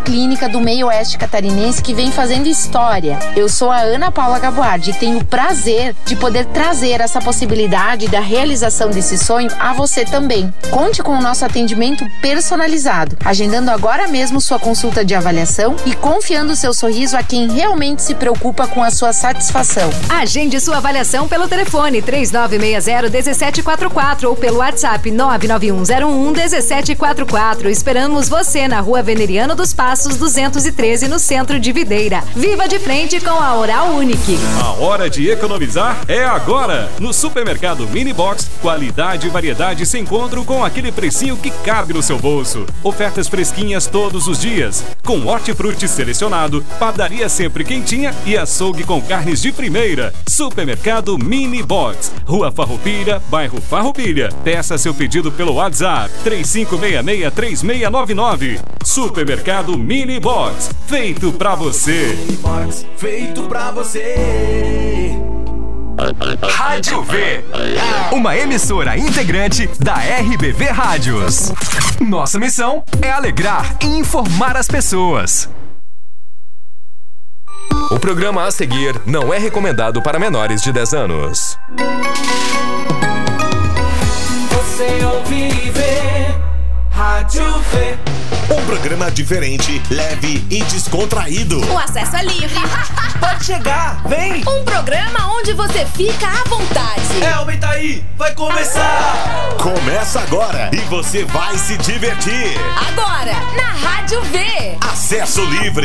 clínica do meio oeste catarinense que vem fazendo história. Eu sou a Ana Paula Gaboardi e tenho o prazer de poder trazer essa possibilidade da realização desse sonho a você também. Conte com o nosso atendimento personalizado, agendando agora mesmo sua consulta de avaliação e confiando seu sorriso a quem realmente se preocupa com a sua satisfação. Agende sua avaliação pelo telefone 3960-1744 ou pelo WhatsApp 99101-1744. Esperamos você na Rua Veneriano dos Passos 213, no centro de Videira. Viva de frente com a Oral Unique. A hora de economizar é agora. No Supermercado Mini Box, qualidade e variedade se encontram com aquele precinho que cabe no seu bolso. Ofertas fresquinhas todos os dias, com hortifruti selecionado, padaria sempre quentinha e açougue com carnes de primeira. Supermercado Mini Box, Rua Farroupilha, bairro Farroupilha. Peça seu pedido pelo WhatsApp 3566-3699. Supermercado Mini Box, feito pra você. Mini Box, feito pra você. Rádio V, uma emissora integrante da RBV Rádios. Nossa missão é alegrar e informar as pessoas. O programa a seguir não é recomendado para menores de 10 anos. Você ouve e vê, Rádio V. Um programa diferente, leve e descontraído. O acesso é livre. Pode chegar, vem! Um programa onde você fica à vontade. Aumenta aí, vai começar! Começa agora e você vai se divertir. Agora, na Rádio V. Acesso livre.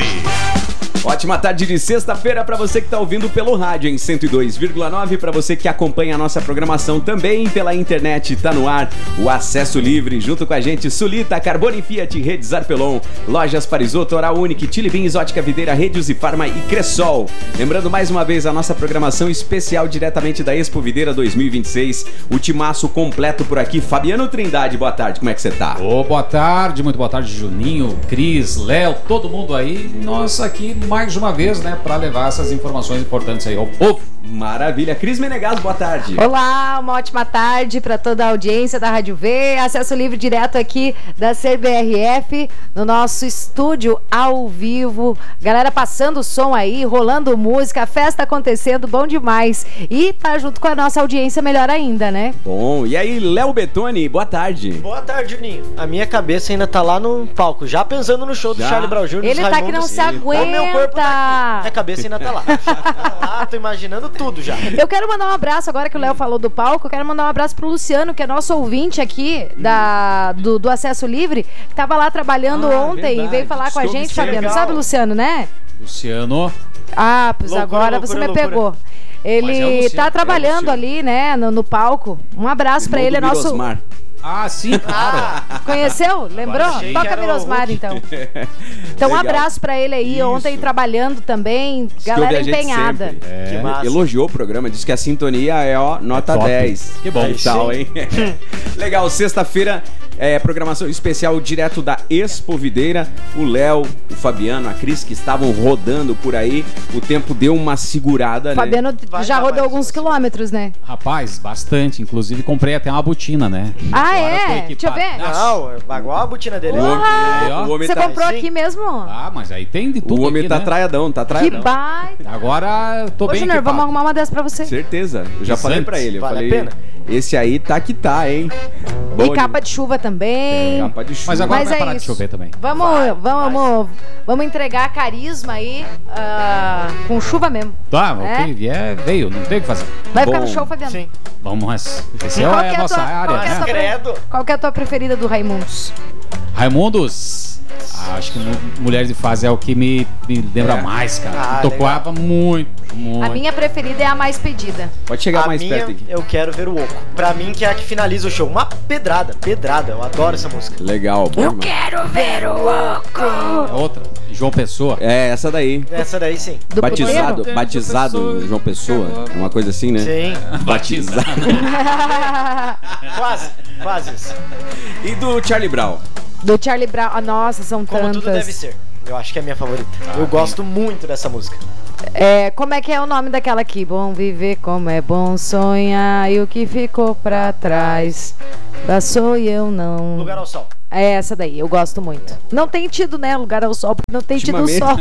Ótima tarde de sexta-feira para você que está ouvindo pelo rádio em 102,9, para você que acompanha a nossa programação também pela internet. Tá no ar o Acesso Livre, junto com a gente Sulita, Carbone Fiat, Redes Arpelon, Lojas Parisoto, Oral Unique, Chili Beans, Ótica Videira, Redes e Farma e Cressol. Lembrando mais uma vez a nossa programação especial diretamente da Expo Videira 2026, o timaço completo por aqui. Fabiano Trindade, boa tarde, como é que você tá? Boa tarde, muito boa tarde, Juninho, Cris, Léo, todo mundo aí. Nós aqui mais uma vez, né, para levar essas informações importantes aí ao povo. Maravilha. Cris Menegas, boa tarde. Olá, uma ótima tarde para toda a audiência da Rádio V. Acesso livre direto aqui da CBRF, no nosso estúdio ao vivo. Galera passando o som aí, rolando música, festa acontecendo, bom demais. E tá junto com a nossa audiência melhor ainda, né? Bom, e aí, Léo Betoni, boa tarde. Boa tarde, Juninho. A minha cabeça ainda tá lá no palco, já pensando no show do Charlie Brown Jr. Ele tá que não se aguenta. O meu corpo tá aqui. Minha cabeça ainda tá lá. Tô imaginando tudo já. Eu quero mandar um abraço, agora que o Léo falou do palco, eu quero mandar um abraço pro Luciano, que é nosso ouvinte aqui do Acesso Livre, que tava lá trabalhando ontem e veio falar com a gente, Fabiano. Legal. Sabe o Luciano, né? Luciano. Ah, pois agora você me pegou. Ele tá trabalhando ali, né, no palco. Um abraço pra ele, é nosso... Mirosmar. Ah, sim, claro. Conheceu? Lembrou? Toca Mirosmar, então. Então, um abraço pra ele aí. Isso. Ontem trabalhando também. Galera empenhada. Que massa. Elogiou o programa, disse que a sintonia é, ó, nota 10. Que bom. Que tal, hein? Legal, sexta-feira, programação especial direto da Expo Videira. O Léo, o Fabiano, a Cris, que estavam rodando por aí. O tempo deu uma segurada, né? Fabiano já rodou alguns quilômetros, né? Rapaz, bastante. Inclusive, comprei até uma botina, né? Ah, deixa eu ver. Não, igual a botina dele. Você comprou aqui mesmo? Ah, mas aí tem de tudo. O homem aqui, tá né? traiadão, tá traiadão. Que baita. Agora eu tô bem Júnior, vamos arrumar uma dessas pra você. Certeza. Eu já falei pra ele. Vale a pena. Esse aí tá que tá, hein? Bom, e capa de chuva também. Capa de chuva. Mas agora vai parar de chover também. Vamos entregar carisma aí com chuva mesmo. Tá, ok. Veio, não tem o que fazer. Vai ficar no show, Fabiano? Sim. Vamos, esse é a nossa área, né? Qual que é a tua preferida do Raimundos? Raimundos? Acho que Mulheres de Fase é o que me lembra mais, cara. Tocava muito. A minha preferida é a Mais Pedida. Pode chegar mais perto aqui. Eu quero ver o Oco. Pra mim, que é a que finaliza o show. Uma pedrada. Eu adoro essa música. Legal, bom. Eu quero ver o Oco. Outra, João Pessoa. É, essa daí. Essa daí, sim. Batizado João Pessoa. É uma coisa assim, né? Sim. Batizado. Quase isso. E do Charlie Brown? Do Charlie Brown. Nossa, são Como tantas. Tudo Deve Ser. Eu acho que é a minha favorita. Eu gosto muito dessa música. Como é que é o nome daquela aqui? Bom viver como é bom sonhar, e o que ficou pra trás, sou eu não. Lugar ao Sol. É essa daí, eu gosto muito. Não tem tido, né, lugar ao sol, porque não tem tido o sol.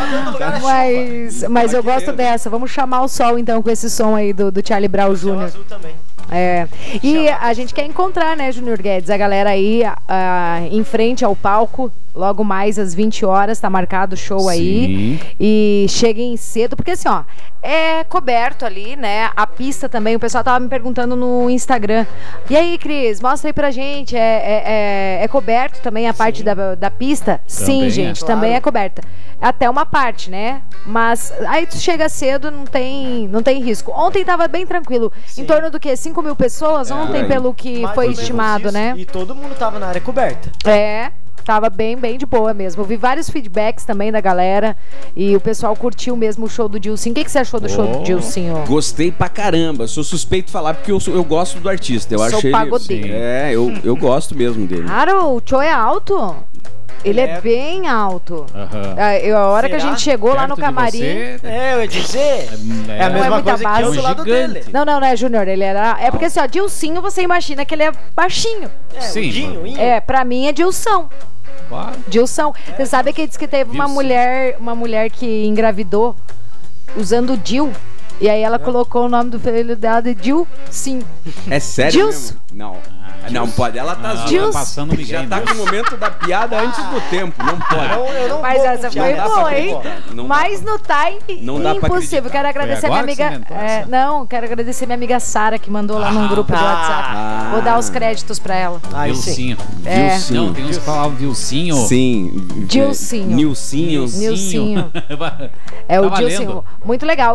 Mas eu gosto dessa. Vamos chamar o sol, então, com esse som aí do Charlie Brown Jr. Azul também. É. E a gente quer encontrar, né, Junior Guedes, a galera aí em frente ao palco. Logo mais às 20 horas, tá marcado o show aí. E cheguem cedo, porque assim, ó, é coberto ali, né? A pista também, o pessoal tava me perguntando no Instagram. E aí, Cris, mostra aí pra gente. É coberto também a parte da pista? Sim, gente, claro. também é coberta. Até uma parte, né? Mas aí tu chega cedo, não tem risco. Ontem tava bem tranquilo. Em torno do quê? 5 mil pessoas ontem, pelo que foi estimado, né? E todo mundo tava na área coberta. Tava bem de boa mesmo. Eu vi vários feedbacks também da galera e o pessoal curtiu mesmo o show do Dilcinho. O que você achou do show do Dilcinho? Gostei pra caramba. Sou suspeito de falar porque eu gosto do artista. Eu acho pagodeiro. Eu gosto mesmo dele. Claro, o show é alto. Ele é bem alto. A hora que a gente chegou lá no camarim... eu ia dizer... É a mesma coisa que eu do lado dele. Não é, Júnior. Ele era... É porque assim, ó, Dilcinho, você imagina que ele é baixinho. Sim. Pra mim é Dilson. Claro. Dilson. Você sabe que diz que teve uma mulher que engravidou usando Dil. E aí ela colocou o nome do filho dela de Dilcinho. É sério Dilson? Mesmo? Não pode. Ela tá passando Miguel. Já tá com o momento da piada antes do tempo. Não pode. Mas essa foi boa, hein? Mas no time, não dá impossível. Quero agradecer minha amiga. Quero agradecer minha amiga Sara, que mandou lá num grupo do WhatsApp. Vou dar os créditos pra ela. Vilcinho. Não, tem uns que falavam Vilcinho. Sim. Dilcinho. Nilcinho. É o Dilcinho. Muito legal.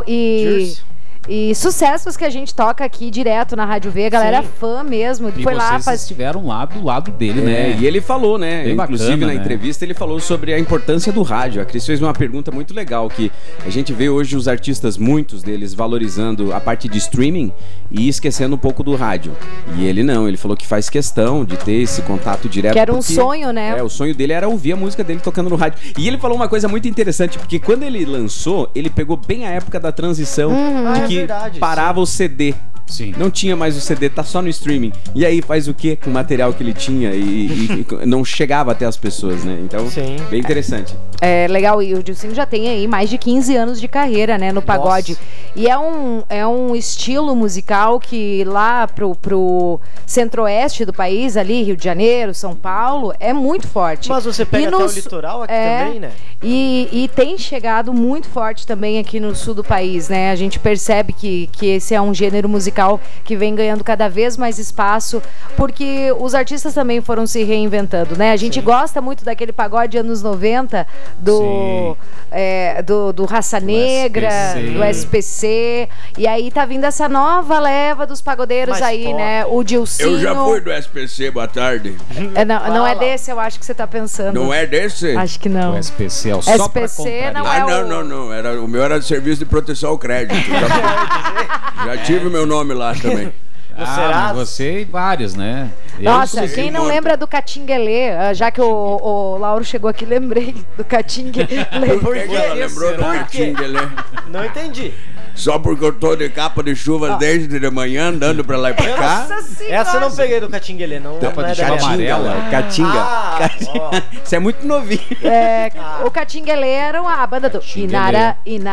E sucessos que a gente toca aqui direto na Rádio V, a galera é fã mesmo. E foi lá, estiveram lá do lado dele, né? E ele falou, né? Bem inclusive bacana, na entrevista ele falou sobre a importância do rádio. A Cris fez uma pergunta muito legal, que a gente vê hoje os artistas, muitos deles, valorizando a parte de streaming e esquecendo um pouco do rádio. E ele não, ele falou que faz questão de ter esse contato direto. Que era um sonho, né? O sonho dele era ouvir a música dele tocando no rádio. E ele falou uma coisa muito interessante, porque quando ele lançou, ele pegou bem a época da transição de que parava o CD. Sim. Não tinha mais o CD, tá só no streaming. E aí faz o quê com o material que ele tinha e não chegava até as pessoas, né? Então, bem interessante. É legal, e o Dilcinho já tem aí mais de 15 anos de carreira, né, no pagode. Nossa. E é um estilo musical que lá pro centro-oeste do país, ali, Rio de Janeiro, São Paulo, é muito forte. Mas você pega até o litoral aqui também, né? E tem chegado muito forte também aqui no sul do país, né? A gente percebe que esse é um gênero musical que vem ganhando cada vez mais espaço, porque os artistas também foram se reinventando, né? A gente gosta muito daquele pagode anos 90, do Raça Negra, do SPC, e aí tá vindo essa nova leva dos pagodeiros mais aí, top, né? O Dilcinho. Eu já fui do SPC, boa tarde. Não é desse, eu acho que você tá pensando. Não é desse? Acho que não. O SPC é o só SPC não é não. O meu era de serviço de proteção ao crédito. Já tive meu nome lá também. Mas você e vários, né? Nossa, quem não lembra do Catinguelê? Já que o Lauro chegou aqui, lembrei do Catinguelê. Por que ela lembrou do Catinguelê? Não entendi. Só porque eu tô de capa de chuva desde de manhã, andando pra lá e pra cá. Essa eu não peguei do Catinguelê, não. Capa de chuva amarela. Catinga. Você é muito novinho. O Catinguelê era a banda do Inara.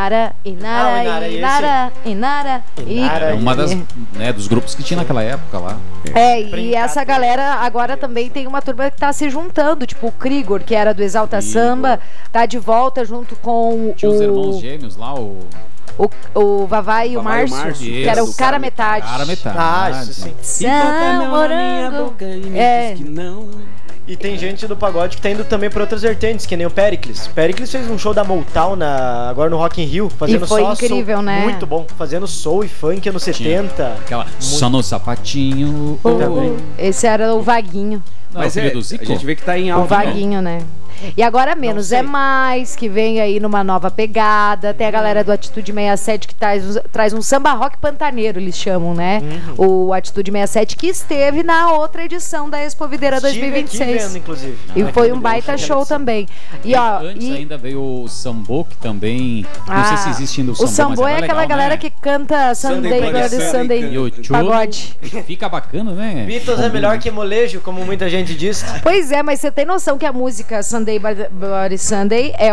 É uma dos grupos que tinha naquela época lá. E essa galera agora também tem uma turma que tá se juntando, tipo o Krigor, que era do Exalta Samba, tá de volta junto com tinha os irmãos gêmeos lá, o Vavá e o Márcio, que era o Cara Metade. Cara Metade. Sim. São Morango. E tem gente do pagode que tá indo também por outras vertentes, que nem o Pericles. Pericles fez um show da Motown agora no Rock in Rio, fazendo foi incrível, soul, né? Muito bom, fazendo soul e funk anos 70. Aquela só no sapatinho. Esse era o Vaguinho. Mas a gente vê que tá em alta. O Vaguinho, né? E agora Menos é Mais, que vem aí numa nova pegada. Tem a galera do Atitude 67 que traz um samba rock pantaneiro, eles chamam, né? O Atitude 67 que esteve na outra edição da Expo Videira 2026. Aqui vendo, inclusive. E foi um baita show também. E ó, antes ainda veio o Sambô, que também. Não sei se existe ainda o Sambô. O Sambô é aquela legal, galera né? que canta Sunday Bloody Sunday pagode. Fica bacana, né? Beatles é melhor que molejo, como muita gente diz. Pois é, mas você tem noção que a música Sunday Bloody Sunday é